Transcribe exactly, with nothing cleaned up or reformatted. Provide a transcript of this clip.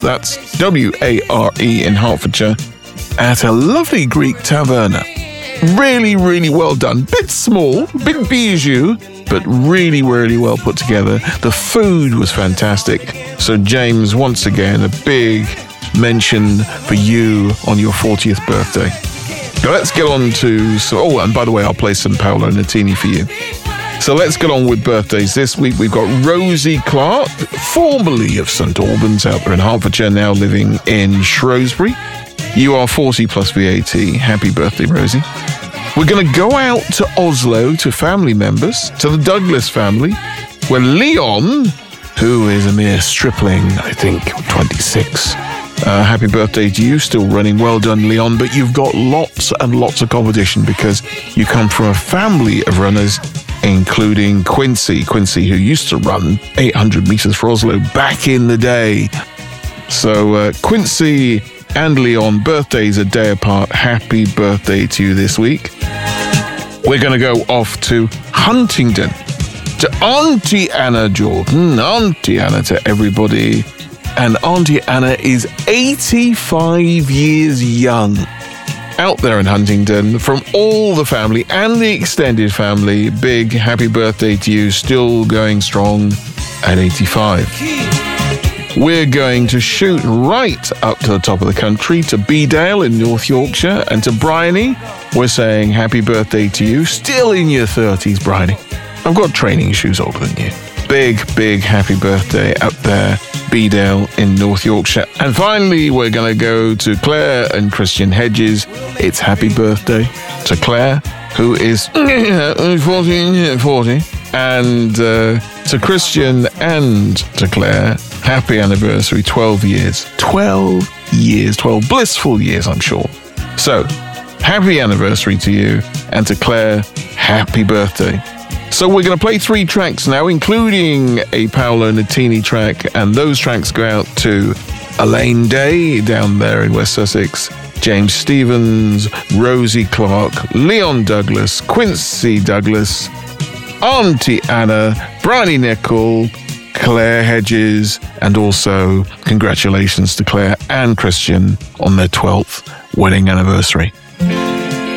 That's W A R E in Hertfordshire, at a lovely Greek taverna. Really, really well done. Bit small, bit bijou, but really, really well put together. The food was fantastic. So James, once again, a big mention for you on your fortieth birthday. Now let's get on to... So, oh, and by the way, I'll play some Paolo Nutini for you. So let's get on with birthdays. This week we've got Rosie Clark, formerly of St Albans out there in Hertfordshire, now living in Shrewsbury. You are forty plus V A T. Happy birthday, Rosie. We're going to go out to Oslo to family members, to the Douglas family, where Leon, who is a mere stripling, I think, twenty-six. Uh, happy birthday to you. Still running. Well done, Leon. But you've got lots and lots of competition because you come from a family of runners, including Quincy. Quincy, who used to run eight hundred meters for Oslo back in the day. So uh, Quincy and Leon, birthdays a day apart. Happy birthday to you this week. We're going to go off to Huntingdon, to Auntie Anna Jordan. Auntie Anna to everybody. And Auntie Anna is eighty-five years young. Out there in Huntingdon, from all the family and the extended family, big happy birthday to you, still going strong at eighty-five. We're going to shoot right up to the top of the country, to Bedale in North Yorkshire, and to Bryony. We're saying happy birthday to you, still in your thirties, Bryony. I've got training shoes older than you. Big, big happy birthday up there, Bedale in North Yorkshire. And finally, we're going to go to Claire and Christian Hedges. It's happy birthday to Claire, who is forty, forty. And uh, to Christian and to Claire, happy anniversary, twelve years. twelve years, twelve blissful years, I'm sure. So, happy anniversary to you, and to Claire, happy birthday. So we're going to play three tracks now, including a Paolo Nutini track, and those tracks go out to Elaine Day down there in West Sussex, James Stevens, Rosie Clark, Leon Douglas, Quincy Douglas, Auntie Anna, Bryony Nicol, Claire Hedges, and also congratulations to Claire and Christian on their twelfth wedding anniversary.